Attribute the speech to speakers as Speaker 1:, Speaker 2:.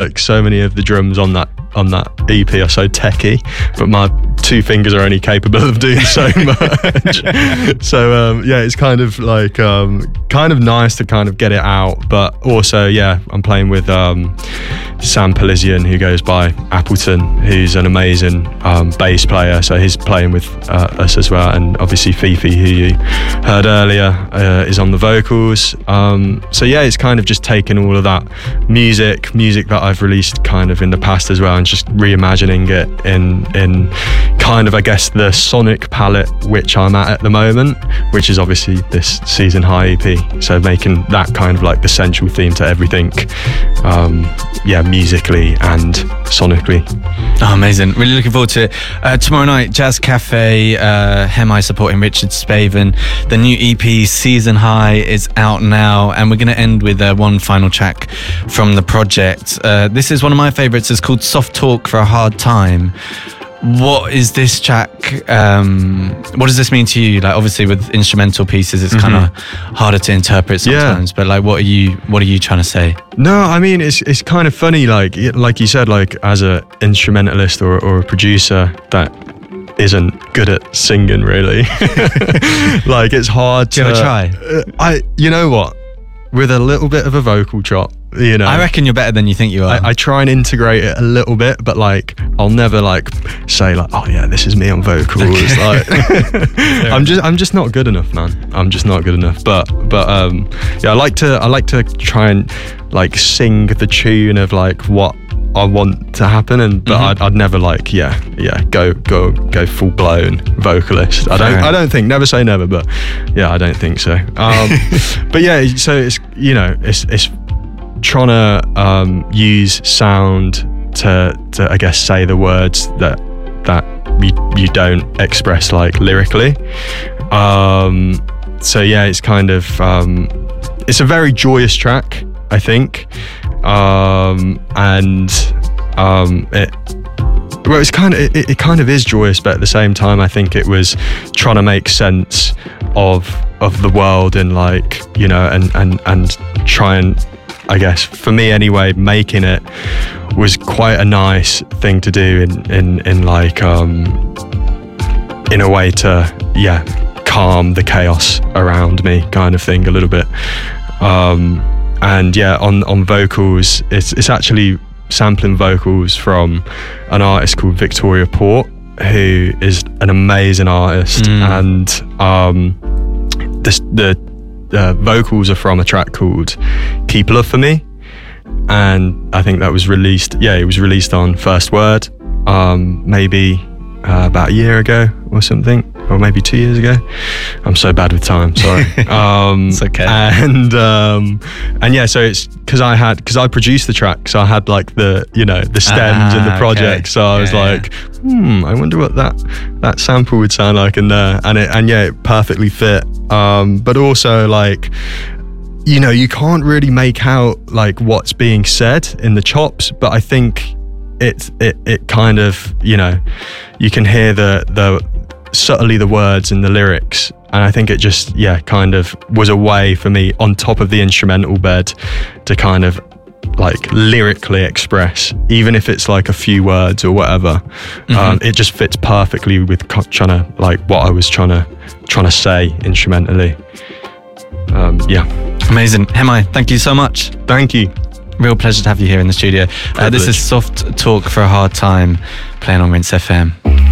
Speaker 1: like so many of the drums on that EP are so techie, but my 2 fingers are only capable of doing so much. So yeah, it's kind of like kind of nice to kind of get it out, but also yeah, I'm playing with Sam Pelisian, who goes by Appleton, who's an amazing bass player, so he's playing with us as well, and obviously Fifi, who you heard earlier, is on the vocals. So yeah, it's kind of just taking all of that music that I've released kind of in the past as well, and just reimagining it in kind of, I guess, the sonic palette which I'm at the moment, which is obviously this Season High EP. So making that kind of like the central theme to everything, yeah, musically and sonically.
Speaker 2: Oh, amazing. Really looking forward to it. Tomorrow night, Jazz Cafe, Hemi supporting Richard Spaven. The new EP, Season High, is out now, and we're going to end with one final track from the project. This is one of my favourites. It's called Soft Talk for a Hard Time. What is this track? What does this mean to you? Like, obviously with instrumental pieces, it's kind of harder to interpret sometimes, but like, what are you trying to say?
Speaker 1: No, I mean, it's kind of funny, like you said, like as a instrumentalist or a producer that isn't good at singing really. Like, it's hard to...
Speaker 2: Do you ever try?
Speaker 1: You know what? With a little bit of a vocal chop, you know.
Speaker 2: I reckon you're better than you think you are.
Speaker 1: I try and integrate it a little bit, but like, I'll never like say like, oh yeah, this is me on vocals. Okay. Like, I'm just not good enough, man. I'm just not good enough. But yeah, I like to try and like sing the tune of like what I want to happen, but I'd never like go full blown vocalist. I don't think, never say never, but yeah, I don't think so. But yeah, so it's, you know, it's trying to use sound to I guess say the words that you don't express like lyrically. So yeah, it's kind of it's a very joyous track, I think. It kind of is joyous, but at the same time, I think it was trying to make sense of the world, and like, you know, and try and, I guess for me anyway, making it was quite a nice thing to do in like in a way to calm the chaos around me, kind of thing, a little bit. And yeah, on vocals, it's actually sampling vocals from an artist called Victoria Port, who is an amazing artist, and the vocals are from a track called Keep Love For Me, and I think that was released, it was released on First Word, maybe about a year ago or something, or maybe 2 years ago. I'm so bad with time, sorry.
Speaker 2: It's okay.
Speaker 1: And yeah, so it's because I produced the track, so I had like the stems in the project. Okay. So I was like, I wonder what that sample would sound like in there, and it perfectly fit. But also, like, you know, you can't really make out like what's being said in the chops, but I think it kind of, you know, you can hear the subtly the words and the lyrics, and I think it just kind of was a way for me on top of the instrumental bed to kind of like lyrically express, even if it's like a few words or whatever. It just fits perfectly with trying to like what I was trying to say instrumentally.
Speaker 2: Amazing. Hemi, thank you so much.
Speaker 1: Thank you.
Speaker 2: Real pleasure to have you here in the studio. This is Soft Talk for a Hard Time, playing on Rinse FM.